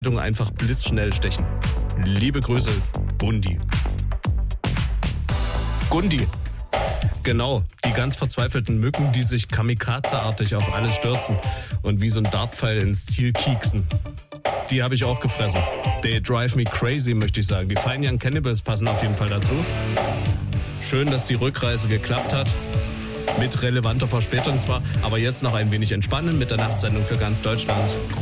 einfach blitzschnell stechen. Liebe Grüße, Gundi. Gundi. Genau, die ganz verzweifelten Mücken, die sich kamikazeartig auf alles stürzen und wie so ein Dartpfeil ins Ziel kieksen. Die habe ich auch gefressen. They drive me crazy, möchte ich sagen. Die Fine Young Cannibals passen auf jeden Fall dazu. Schön, dass die Rückreise geklappt hat. Mit relevanter Verspätung zwar, aber jetzt noch ein wenig entspannen mit der Nachtsendung für ganz Deutschland.